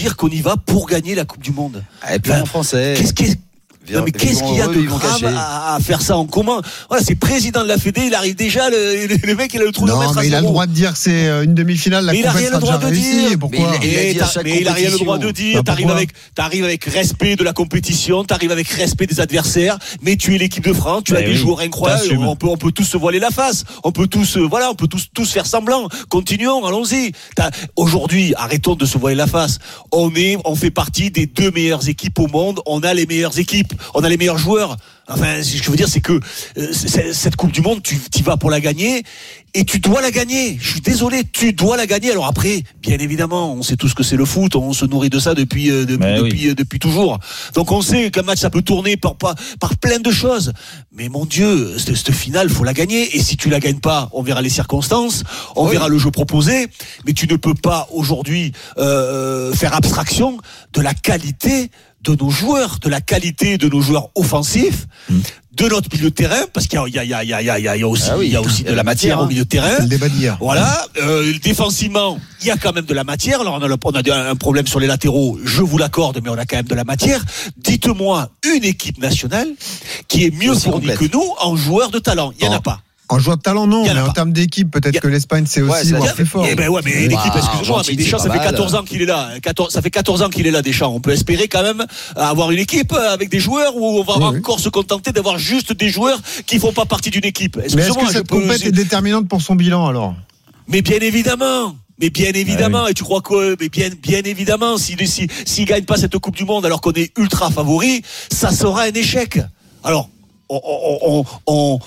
dire qu'on y va pour gagner la Coupe du Monde. Et plein en français. Qu'est-ce qu'il y a de grave à faire ça en commun? Voilà, c'est président de la Fédé, il arrive déjà, le mec, il a le trou de mettre à 0. Non, mais il a le droit de dire que c'est une demi-finale, la compétition sera déjà réussie. Pourquoi? Mais il a rien le droit de dire. T'arrives avec respect de la compétition, t'arrives avec respect des adversaires, mais tu es l'équipe de France, tu as des joueurs incroyables, on peut tous se voiler la face, on peut tous faire semblant. Continuons, allons-y. Aujourd'hui, arrêtons de se voiler la face. On fait partie des 2 meilleures équipes au monde, on a les meilleures équipes. On a les meilleurs joueurs. Enfin, ce que je veux dire, c'est que cette Coupe du Monde, tu vas pour la gagner et tu dois la gagner. Je suis désolé, tu dois la gagner. Alors après, bien évidemment, on sait tous que c'est le foot, on se nourrit de ça depuis toujours. Donc on sait qu'un match ça peut tourner par plein de choses. Mais mon Dieu, cette finale, faut la gagner. Et si tu la gagnes pas, on verra les circonstances, on verra le jeu proposé. Mais tu ne peux pas aujourd'hui faire abstraction de la qualité de nos joueurs, de la qualité de nos joueurs offensifs, de notre milieu de terrain, parce qu'il y a aussi de la matière au milieu de terrain. Le débat d'hier. Voilà. Défensivement, il y a quand même de la matière. Alors on a un problème sur les latéraux, je vous l'accorde, mais on a quand même de la matière. Dites-moi une équipe nationale qui est mieux fournie que nous en joueurs de talent. Il n'y en a pas. En joueur de talent, non, mais en termes d'équipe, peut-être que l'Espagne, c'est aussi plus fort. Mais l'équipe, excusez-moi, mais Deschamps, ça fait 14 ans qu'il est là. Ça fait 14 ans qu'il est là, Deschamps. On peut espérer quand même avoir une équipe avec des joueurs où on va encore se contenter d'avoir juste des joueurs qui font pas partie d'une équipe. Mais est-ce que cette compétition est déterminante pour son bilan, alors? Mais bien évidemment. Et tu crois que, bien évidemment, s'il gagne pas cette Coupe du Monde alors qu'on est ultra favori, ça sera un échec. Alors, on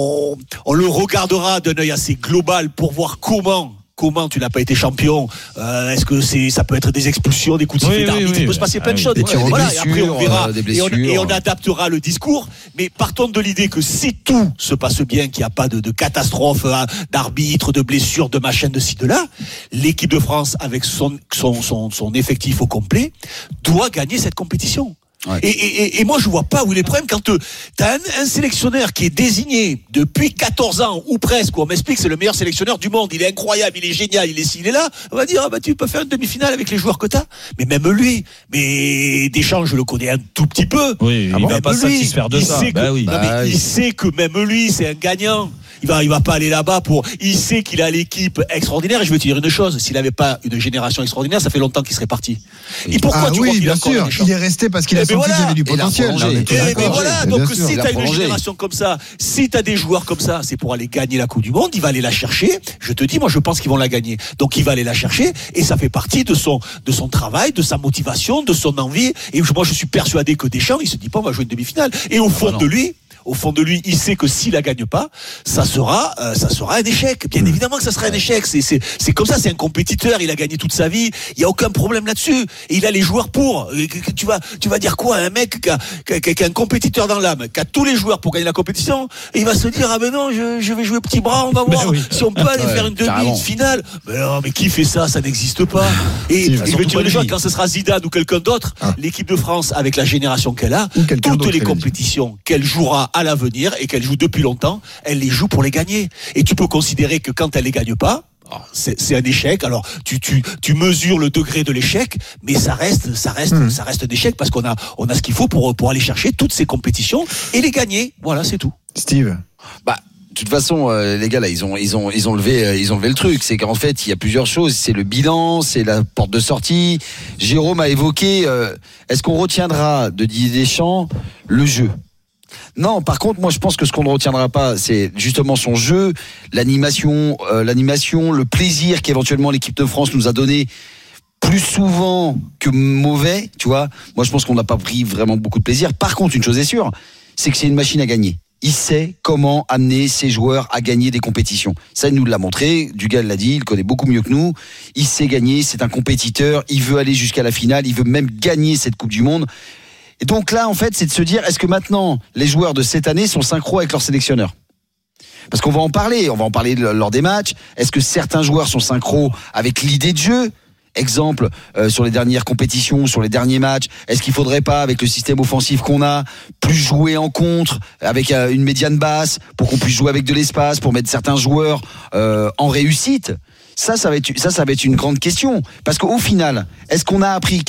le regardera d'un œil assez global pour voir comment tu n'as pas été champion. Est-ce que ça peut être des expulsions, des coups de sifflet d'arbitre, il peut se passer plein de choses. Et après on verra et on adaptera le discours. Mais partons de l'idée que si tout se passe bien, qu'il n'y a pas de catastrophe d'arbitre, de blessures, de machin, de ci, de là, l'équipe de France avec son effectif au complet doit gagner cette compétition. Ouais. Et moi je vois pas où est le problème quand t'as un sélectionneur qui est désigné depuis 14 ans ou presque, où on m'explique c'est le meilleur sélectionneur du monde, il est incroyable, il est génial, il est là, on va dire tu peux faire une demi-finale avec les joueurs que t'as. Mais même lui, Deschamps je le connais un tout petit peu. Oui, il va pas se satisfaire de ça. Il sait que même lui c'est un gagnant. Il va pas aller là-bas il sait qu'il a l'équipe extraordinaire. Et je vais te dire une chose, s'il avait pas une génération extraordinaire, ça fait longtemps qu'il serait parti. Et pourquoi tu crois qu'il bien sûr, il est resté parce qu'il a senti qu'il y avait du potentiel. Donc si t'as une génération comme ça, si t'as des joueurs comme ça, c'est pour aller gagner la Coupe du Monde, il va aller la chercher. Je te dis, moi je pense qu'ils vont la gagner. Donc il va aller la chercher et ça fait partie de son travail, de sa motivation, de son envie. Et moi je suis persuadé que Deschamps, il se dit pas on va jouer une demi-finale. Et au fond de lui, il sait que s'il la gagne pas, ça sera un échec. Bien évidemment que ça sera un échec. C'est comme ça, c'est un compétiteur, il a gagné toute sa vie, il y a aucun problème là-dessus. Et il a les joueurs pour. Tu vas dire quoi à un mec qui a un compétiteur dans l'âme, qui a tous les joueurs pour gagner la compétition, et il va se dire non, je vais jouer petit bras, on va voir si on peut aller faire une demi-finale. Mais non, mais qui fait ça n'existe pas. Et je vais te dire une chose, quand ce sera Zidane ou quelqu'un d'autre, l'équipe de France avec la génération qu'elle a, toutes les compétitions qu'elle jouera à l'avenir et qu'elle joue depuis longtemps, elle les joue pour les gagner. Et tu peux considérer que quand elle les gagne pas, c'est un échec. Alors tu mesures le degré de l'échec, mais ça reste un échec parce qu'on a ce qu'il faut pour aller chercher toutes ces compétitions et les gagner. Voilà, c'est tout. Steve. De toute façon, les gars là, ils ont levé le truc. C'est qu'en fait, il y a plusieurs choses. C'est le bilan, c'est la porte de sortie. Jérôme a évoqué. Est-ce qu'on retiendra de Didier Deschamps le jeu? Non, par contre, moi je pense que ce qu'on ne retiendra pas, c'est justement son jeu, l'animation, le plaisir qu'éventuellement l'équipe de France nous a donné plus souvent que mauvais, tu vois. Moi je pense qu'on n'a pas pris vraiment beaucoup de plaisir. Par contre, une chose est sûre, c'est que c'est une machine à gagner. Il sait comment amener ses joueurs à gagner des compétitions. Ça, il nous l'a montré. Dugal l'a dit, il connaît beaucoup mieux que nous. Il sait gagner, c'est un compétiteur. Il veut aller jusqu'à la finale. Il veut même gagner cette Coupe du Monde. Et donc là, en fait, c'est de se dire, est-ce que maintenant, les joueurs de cette année sont synchro avec leur sélectionneur ? Parce qu'on va en parler lors des matchs. Est-ce que certains joueurs sont synchro avec l'idée de jeu ? Exemple, sur les dernières compétitions, sur les derniers matchs, est-ce qu'il faudrait pas, avec le système offensif qu'on a, plus jouer en contre, avec une médiane basse, pour qu'on puisse jouer avec de l'espace, pour mettre certains joueurs en réussite ? Ça va être une grande question. Parce qu'au final, est-ce qu'on a appris